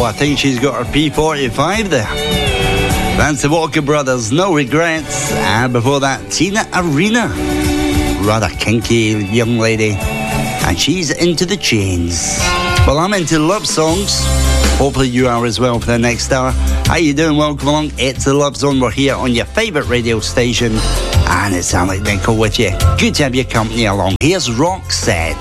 I think she's got her P45 there. That's the Walker Brothers, No Regrets. And before that, Tina Arena. Rather kinky young lady. And she's into the chains. Well, I'm into love songs. Hopefully you are as well for the next hour. How you doing? Welcome along. It's the Love Zone. We're here on your favourite radio station. And it's Alec Nichol with you. Good to have your company along. Here's Roxette.